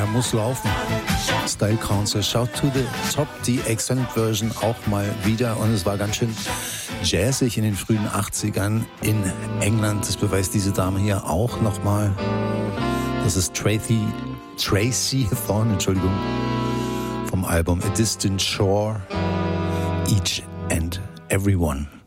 Er muss laufen. Style Council, Shout to the Top, die Extended Version auch mal wieder. Und es war ganz schön jazzig in den frühen 80ern in England. Das beweist diese Dame hier auch nochmal. Das ist Tracy Thorn, vom Album A Distant Shore, Each and Everyone.